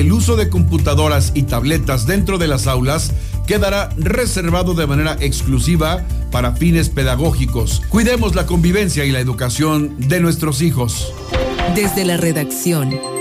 El uso de computadoras y tabletas dentro de las aulas quedará reservado de manera exclusiva para fines pedagógicos. Cuidemos la convivencia y la educación de nuestros hijos. Desde la redacción,